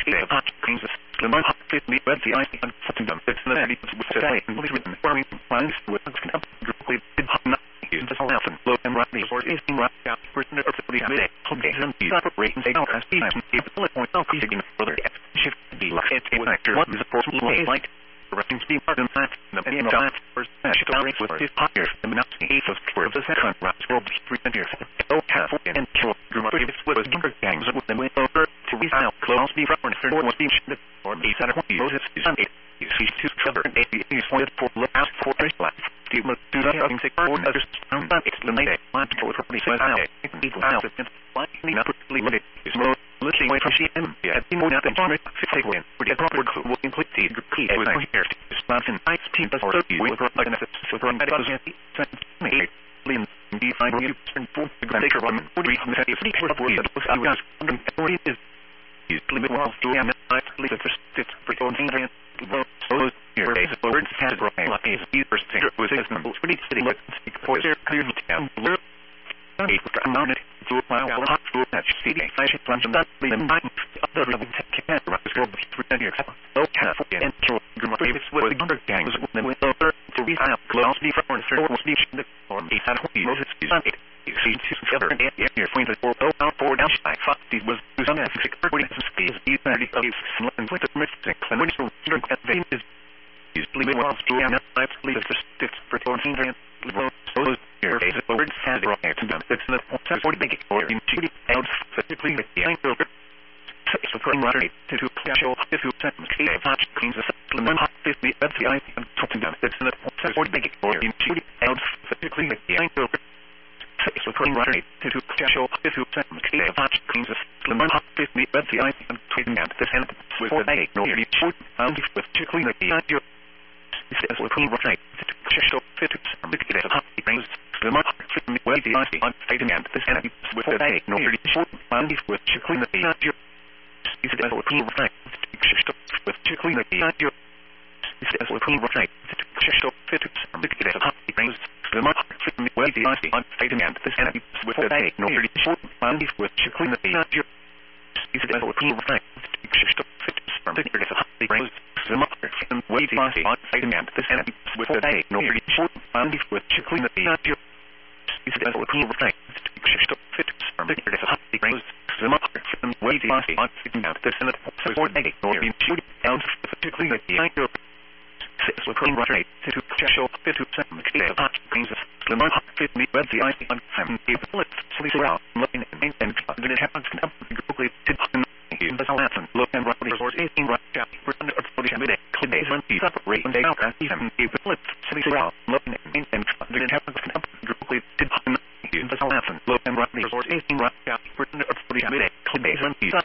They have hot Kansas, Lemon Hot 50, Red the Ice, and Footendom, it's the Eddie, with today, and written, Warming, Lines, with Up, Grupply, Did Hot Nut, the Southern, Low and Rocky, or is in Rock out, Person of the Hamid, Home and these operations, they don't ask these, and give the point of easing further, shift, be like it, with actor, one is a portion of light. Directing speed part of that, the medium time first should race with his higher, the Nazi of the second round world 3 years. Oh, half and kill Grumpy was younger gangs with them over to his out close be from or was being shit or be set up Moses is on 8. You see to cover and 8 is pointed for look out for his life. Steve must do that having sick or others found that it's the night. Want to go for the side out. It can be out and like me not limited is more. Looking away from CM, yeah, the more than farmer, take win, or get proper clue will complete the key. It was here. Sponson, I team does also you will provide an assist for from that was the made. Lin, be fine you turn for the grand acre one, would read the fleet for the word that was out gas, and is limit walls to and I believe it fits for your name and so here is the words has right like is either sticker was his number pretty city like for their clearly down blue. Mounted to a mile hot to that city. I should plunge that in mind. Other living can't run the school 3 years. No half and kill Grumpy with the under gangs when with over to be out close be from the was be or be had Moses is on it. You see two together and you're pointed for out for down I thought he was on a security space is very of and with the missing and when you drink at the is leaving off to and I believe it's just for 14 so your face of words has right to them. It's the 40 big or in shooting out physically with the angle. It's a current rate to show if you send a touch cleans the lemon hot 50 that's the eye and talking them. It's the 40 big or in shooting out physically with the angle. It's a current rate to show if you send a touch cleans the lemon hot 50 that's the eye and tweeting out this hand with the bag no you shoot found with clean the angle. This is a clean rate to show fit to get a hot brings the mark from the way the ice on fighting and this enemy with the bag no really short found with clean the angle. This is a clean rate to show with clean the angle. This is a clean rate to show fit to get a hot brings the mark from the way the ice on fighting and this enemy with the bag no really short found with clean the angle. This is a clean rate to show fit to get a hot brings the mark from the way the ice on fighting and this enemy with the bag no really short found with clean the angle. This is a clean rate to show fit to get a hot brings the mark from the way the ice on fighting and this enemy with the bag no really short found with clean the angle. This is a clean rate to show fit to get a hot brings the mark from the way the ice on fighting and this enemy looking and then it happens to quickly in the south look and rock resort is in rock out for under for the minute clean days when the separate when they out and even if it flips city around looking and then it happens to quickly in the south look and rock resort is in rock out for under for the minute clean days when the